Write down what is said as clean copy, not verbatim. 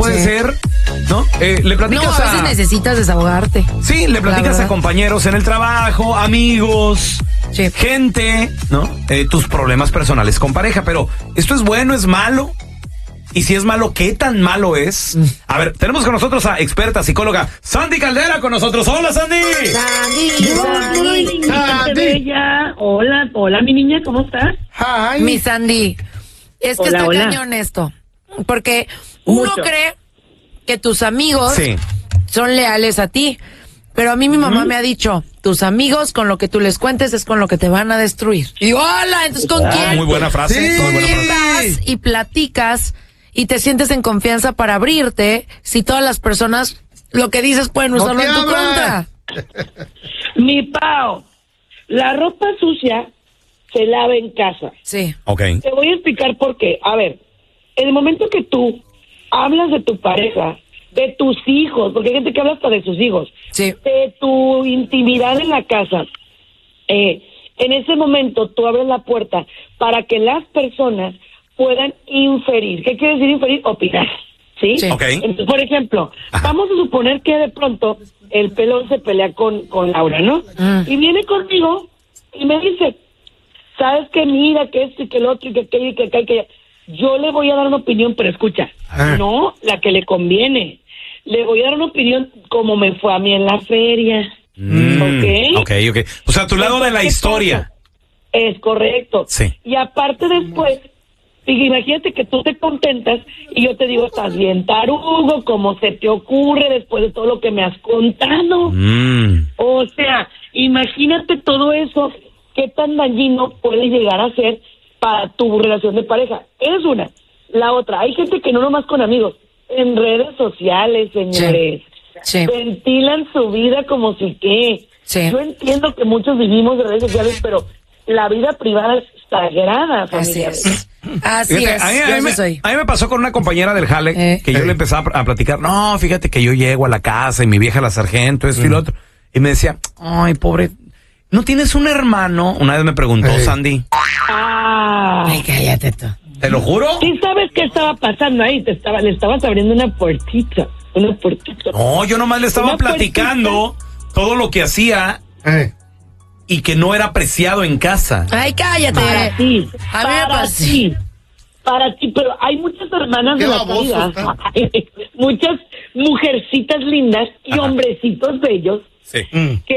puede ser, ¿no? Le platicas a veces necesitas desahogarte. Sí, le platicas a compañeros en el trabajo, amigos, gente, ¿no? Tus problemas personales con pareja, pero ¿esto es bueno, es malo? Y si es malo, ¿qué tan malo es? A ver, tenemos con nosotros a experta psicóloga Sandy Caldera con nosotros. ¡Hola, Sandy! ¡Sandy! Hola, mi niña, ¿cómo estás? Hi. Mi Sandy, es que está cañón esto. Porque uno cree que tus amigos son leales a ti. Pero a mí mi mamá me ha dicho, tus amigos con lo que tú les cuentes es con lo que te van a destruir. Y hola, entonces ¿con quién? Muy buena frase. Muy buena frase. Vas y platicas y te sientes en confianza para abrirte si todas las personas lo que dices pueden usarlo en tu contra. Mi Pao, la ropa sucia se lava en casa. Sí. Okay. Te voy a explicar por qué. A ver, en el momento que tú hablas de tu pareja, de tus hijos, porque hay gente que habla hasta de sus hijos, de tu intimidad en la casa, en ese momento tú abres la puerta para que las personas puedan inferir. ¿Qué quiere decir inferir? Opinar, ¿sí? Okay. Entonces, por ejemplo, vamos a suponer que de pronto el pelón se pelea con Laura, ¿no? Y viene conmigo y me dice, ¿sabes qué? Mira, que esto y que el otro y que aquello y que acá y que allá. Yo le voy a dar una opinión, pero escucha, no la que le conviene. Le voy a dar una opinión como me fue a mí en la feria. ¿Ok? O sea, tu lado de la historia. Es correcto. Sí. Y aparte después, imagínate que tú te contentas y yo te digo, estás bien tarugo, ¿cómo se te ocurre después de todo lo que me has contado? O sea, imagínate todo eso, qué tan dañino puede llegar a ser para tu relación de pareja. Es una. La otra, hay gente que no nomás con amigos, en redes sociales, señores, ventilan su vida como si qué. Yo entiendo que muchos vivimos de redes sociales, pero la vida privada es sagrada, familia. Así es. A mí me pasó con una compañera del jale que yo le empezaba a platicar, no, fíjate que yo llego a la casa y mi vieja la sargento, esto y lo otro, y me decía, ay, pobre, ¿no tienes un hermano? Una vez me preguntó Sandy. Ay, cállate tú. ¿Te lo juro? ¿Sí sabes qué estaba pasando ahí? Le estabas abriendo una puertita. No, yo nomás le estaba platicando todo lo que hacía y que no era apreciado en casa. Ay, cállate. Para ti. Para ti, pero hay muchas hermanas de la caridad, muchas mujercitas lindas y hombrecitos bellos que